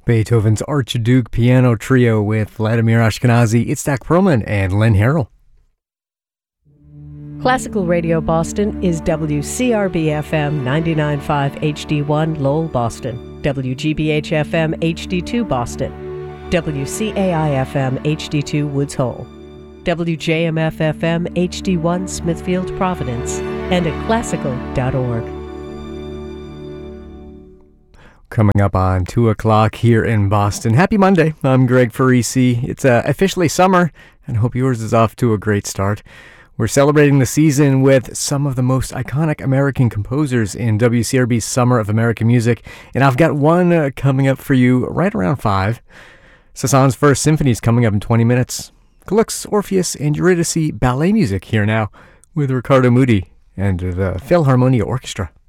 Beethoven's Archduke Piano Trio with Vladimir Ashkenazy, Itzhak Perlman, and Len Harrell. Classical Radio Boston is WCRB-FM 99.5 HD1 Lowell, Boston, WGBH-FM HD2 Boston, WCAI-FM HD2 Woods Hole, WJMF-FM HD1 Smithfield, Providence, and at classical.org. Coming up on 2 o'clock here in Boston. Happy Monday. I'm Greg Farisi. It's officially summer, and I hope yours is off to a great start. We're celebrating the season with some of the most iconic American composers in WCRB's Summer of American Music, and I've got one coming up for you right around 5. Sasan's First Symphony is coming up in 20 minutes. Gluck's Orpheus and Eurydice ballet music here now with Ricardo Muti and the Philharmonia Orchestra.